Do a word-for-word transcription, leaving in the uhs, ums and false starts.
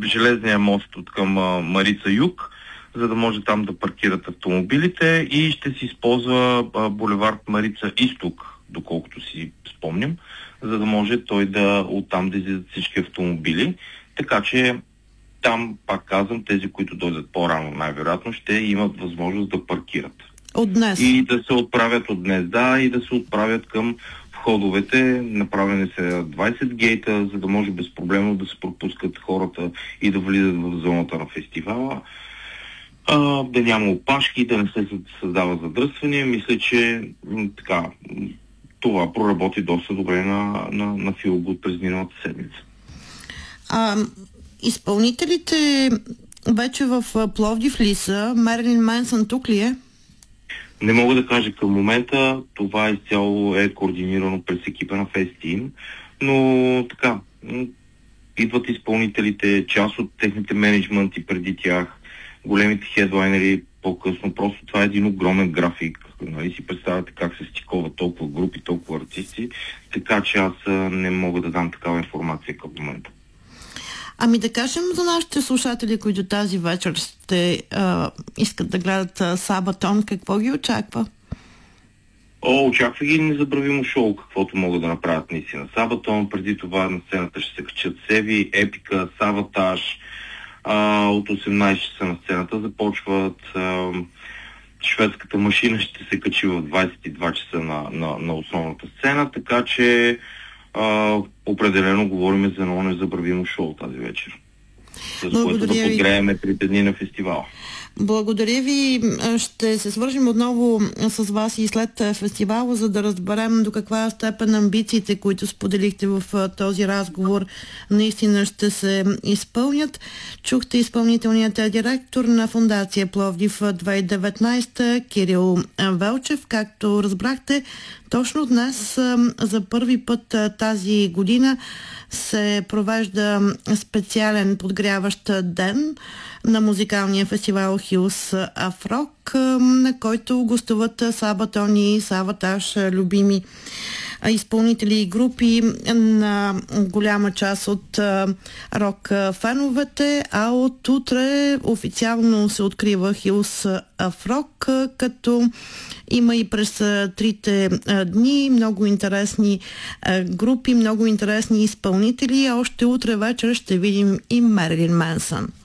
железния мост от към а, Марица Юг, за да може там да паркират автомобилите, и ще се използва а, булевард Марица Изток, доколкото си спомням, за да може той да оттам да излизат всички автомобили. Така че там, пак казвам, тези, които дойдат по-рано, най-вероятно ще имат възможност да паркират. От днес? И да се отправят от днес, да, и да се отправят към входовете. Направени са двайсет гейта, за да може безпроблемно да се пропускат хората и да влизат в зоната на фестивала. А, да няма опашки, да не се създава задръстване. Мисля, че м- така, това проработи доста добре на, на, на Филгуд през миналата седмица. А, изпълнителите вече в Пловдив ли са? Мерлин Менсън тук ли е? Не мога да кажа към момента. Това изцяло е координирано през екипа на Фестим, но така, идват изпълнителите, част от техните менеджменти преди тях, големите хедлайнери по-късно. Просто това е един огромен график. Нали си представяте как се стиковат толкова групи, толкова артисти, така че аз не мога да дам такава информация към момента. Ами да кажем за нашите слушатели, които тази вечер ще а, искат да гледат Сабатон, какво ги очаква? О, очаква ги незабравимо шоу, каквото могат да направят наистина. Сабатон, преди това на сцената ще се качат Севи, Епика, Саватаж, а, от осемнайсет часа на сцената започват. А, шведската машина ще се качи в двайсет и два часа на, на, на основната сцена, така че а, определено говорим за едно незабравимо шоу тази вечер, с което да подгрееме трите дни на фестивала. Благодаря ви. Ще се свържим отново с вас и след фестивала, за да разберем до каква степен амбициите, които споделихте в този разговор, наистина ще се изпълнят. Чухте изпълнителният директор на Фондация Пловдив две хиляди и деветнайсета Кирил Велчев. Както разбрахте, точно днес за първи път тази година се провежда специален подгряващ ден на музикалния фестивал Хилс Афрок, на който гостуват Сабатон и Саватаж, любими изпълнители и групи на голяма част от рок феновете, а от утре официално се открива Хилс Афрок, като има и през трите дни много интересни групи, много интересни изпълнители, а още утре вечер ще видим и Мерлин Менсън.